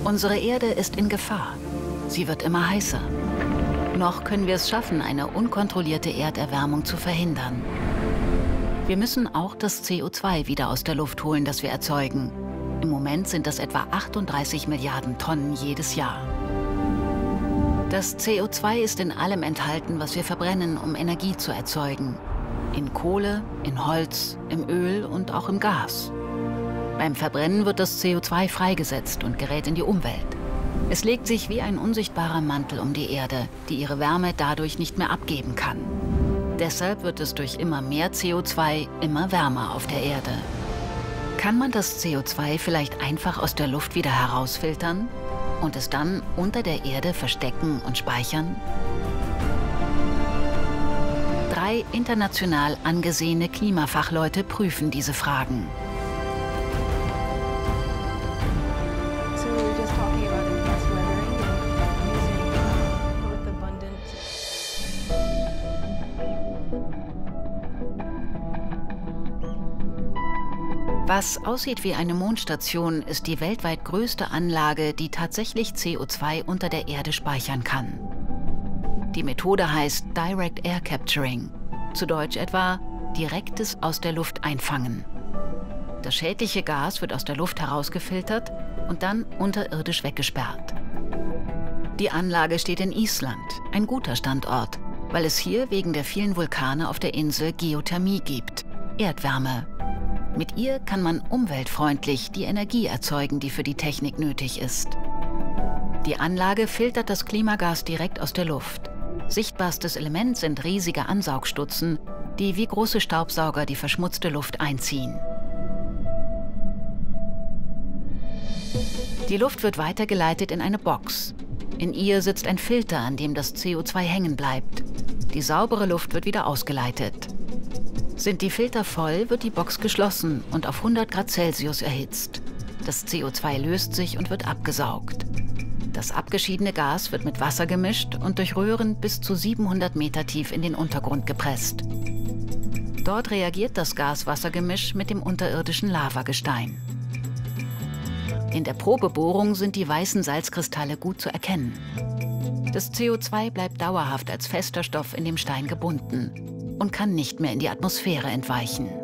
Unsere Erde ist in Gefahr. Sie wird immer heißer. Noch können wir es schaffen, eine unkontrollierte Erderwärmung zu verhindern. Wir müssen auch das CO2 wieder aus der Luft holen, das wir erzeugen. Im Moment sind das etwa 38 Milliarden Tonnen jedes Jahr. Das CO2 ist in allem enthalten, was wir verbrennen, um Energie zu erzeugen. In Kohle, in Holz, im Öl und auch im Gas. Beim Verbrennen wird das CO2 freigesetzt und gerät in die Umwelt. Es legt sich wie ein unsichtbarer Mantel um die Erde, die ihre Wärme dadurch nicht mehr abgeben kann. Deshalb wird es durch immer mehr CO2 immer wärmer auf der Erde. Kann man das CO2 vielleicht einfach aus der Luft wieder herausfiltern und es dann unter der Erde verstecken und speichern? 3 international angesehene Klimafachleute prüfen diese Fragen. Was aussieht wie eine Mondstation, ist die weltweit größte Anlage, die tatsächlich CO2 unter der Erde speichern kann. Die Methode heißt Direct Air Capturing, zu Deutsch etwa direktes aus der Luft einfangen. Das schädliche Gas wird aus der Luft herausgefiltert und dann unterirdisch weggesperrt. Die Anlage steht in Island, ein guter Standort, weil es hier wegen der vielen Vulkane auf der Insel Geothermie gibt, Erdwärme. Mit ihr kann man umweltfreundlich die Energie erzeugen, die für die Technik nötig ist. Die Anlage filtert das Klimagas direkt aus der Luft. Sichtbarstes Element sind riesige Ansaugstutzen, die wie große Staubsauger die verschmutzte Luft einziehen. Die Luft wird weitergeleitet in eine Box. In ihr sitzt ein Filter, an dem das CO2 hängen bleibt. Die saubere Luft wird wieder ausgeleitet. Sind die Filter voll, wird die Box geschlossen und auf 100 Grad Celsius erhitzt. Das CO2 löst sich und wird abgesaugt. Das abgeschiedene Gas wird mit Wasser gemischt und durch Röhren bis zu 700 Meter tief in den Untergrund gepresst. Dort reagiert das Gas-Wasser-Gemisch mit dem unterirdischen Lavagestein. In der Probebohrung sind die weißen Salzkristalle gut zu erkennen. Das CO2 bleibt dauerhaft als fester Stoff in dem Stein gebunden und kann nicht mehr in die Atmosphäre entweichen.